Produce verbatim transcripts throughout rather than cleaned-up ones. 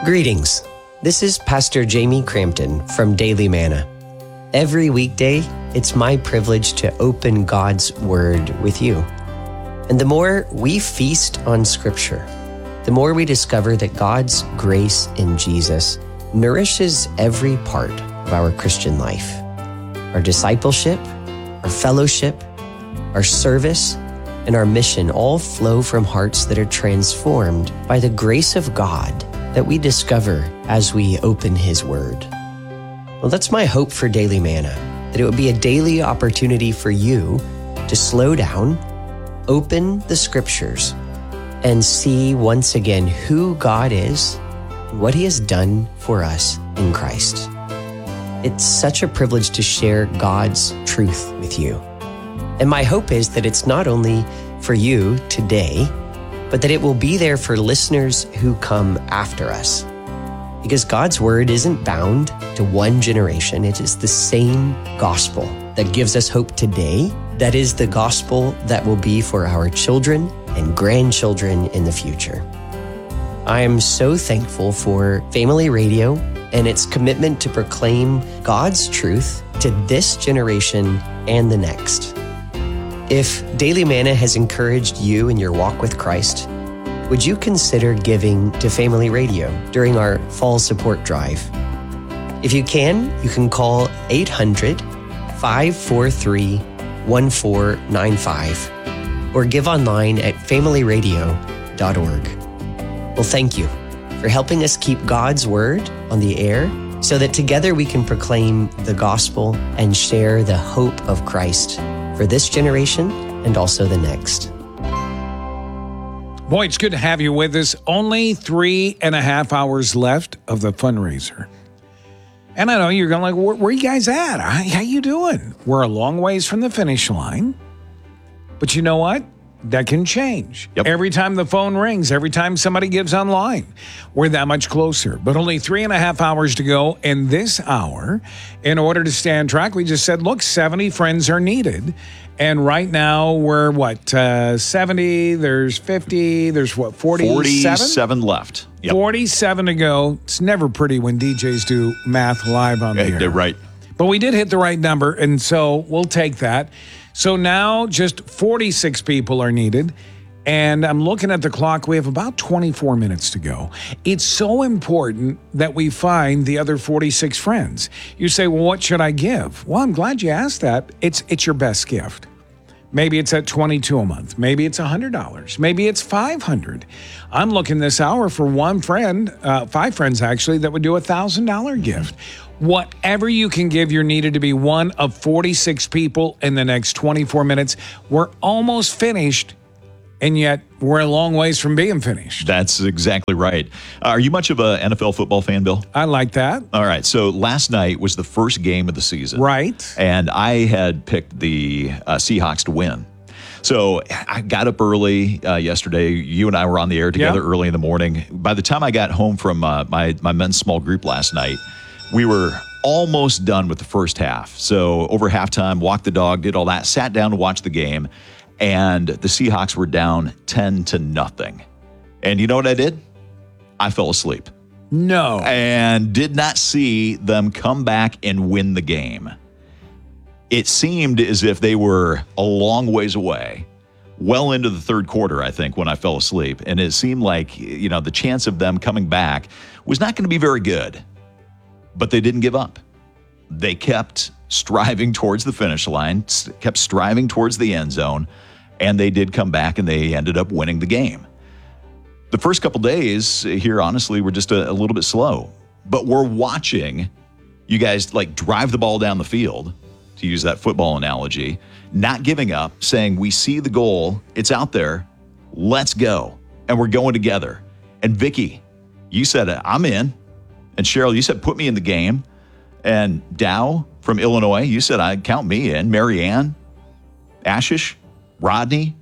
Greetings. This is Pastor Jamie Crampton from Daily Manna. Every weekday, it's my privilege to open God's Word with you. And the more we feast on Scripture, the more we discover that God's grace in Jesus nourishes every part of our Christian life. Our discipleship, our fellowship, our service, and our mission all flow from hearts that are transformed by the grace of God that we discover as we open His Word. Well, that's my hope for Daily Manna, that it would be a daily opportunity for you to slow down, open the Scriptures, and see once again who God is and what He has done for us in Christ. It's such a privilege to share God's truth with you. And my hope is that it's not only for you today, but that it will be there for listeners who come after us. Because God's Word isn't bound to one generation. It is the same gospel that gives us hope today. That is the gospel that will be for our children and grandchildren in the future. I am so thankful for Family Radio and its commitment to proclaim God's truth to this generation and the next. If Daily Manna has encouraged you in your walk with Christ, would you consider giving to Family Radio during our fall support drive? If you can, you can call eight hundred, five four three, one four nine five or give online at family radio dot org. Well, thank you for helping us keep God's Word on the air so that together we can proclaim the gospel and share the hope of Christ for this generation and also the next. Boy, it's good to have you with us. Only three and a half hours left of the fundraiser. And I know you're going like, where, where you guys at? How you doing? We're a long ways from the finish line. But you know what? That can change. Yep. Every time the phone rings, every time somebody gives online, we're that much closer. But only three and a half hours to go in this hour. In order to stay on track, we just said, look, seventy friends are needed. And right now we're what, uh, seventy, there's fifty, there's what, forty-seven? forty-seven left. Yep. forty-seven to go. It's never pretty when D Js do math live on the yeah, air. They're right. But we did hit the right number, and so we'll take that. So now just forty-six people are needed, and I'm looking at the clock. We have about twenty-four minutes to go. It's so important that we find the other forty-six friends. You say, well, what should I give? Well, I'm glad you asked that. It's it's your best gift. Maybe it's at twenty-two dollars a month. Maybe it's one hundred dollars. Maybe it's five hundred dollars. I'm looking this hour for one friend, uh, five friends actually, that would do a one thousand dollars gift. Whatever you can give, you're needed to be one of forty-six people in the next twenty-four minutes. We're almost finished, and yet we're a long ways from being finished. That's exactly right. Are you much of a N F L football fan, Bill? I like that. All right. So last night was the first game of the season. Right. And I had picked the uh, Seahawks to win. So I got up early uh, yesterday. You and I were on the air together yep. early in the morning. By the time I got home from uh, my, my men's small group last night, we were almost done with the first half. So over halftime, walked the dog, did all that, sat down to watch the game, and the Seahawks were down ten to nothing. And you know what I did? I fell asleep. No. And did not see them come back and win the game. It seemed as if they were a long ways away, well into the third quarter, I think, when I fell asleep. And it seemed like, you know, the chance of them coming back was not going to be very good. But they didn't give up. They kept striving towards the finish line, kept striving towards the end zone, and they did come back, and they ended up winning the game. The first couple days here, honestly, were just a, a little bit slow. But we're watching you guys, like, drive the ball down the field, to use that football analogy, not giving up, saying, we see the goal, it's out there, let's go. And we're going together. And Vicky, you said, I'm in. And Cheryl, you said, put me in the game. And Dow from Illinois, you said, I'd count me in. Marianne, Ashish, Rodney,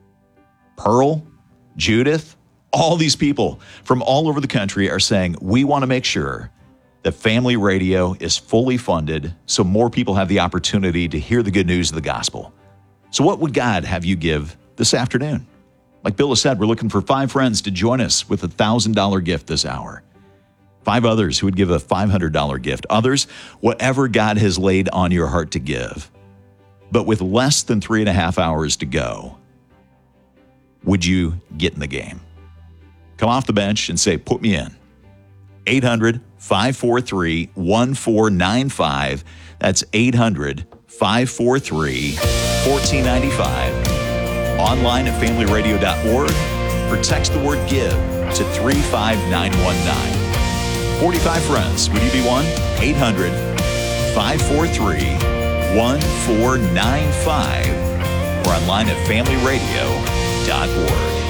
Pearl, Judith, all these people from all over the country are saying, we want to make sure that Family Radio is fully funded so more people have the opportunity to hear the good news of the gospel. So what would God have you give this afternoon? Like Bill has said, we're looking for five friends to join us with a one thousand dollars gift this hour. Five others who would give a five hundred dollars gift. Others, whatever God has laid on your heart to give. But with less than three and a half hours to go, would you get in the game? Come off the bench and say, put me in. eight hundred, five four three, one four nine five. That's eight hundred, five four three, one four nine five. Online at family radio dot org or text the word give to three five nine one nine. forty-five friends. Would you be one? eight hundred, five four three, one four nine five or online at family radio dot org.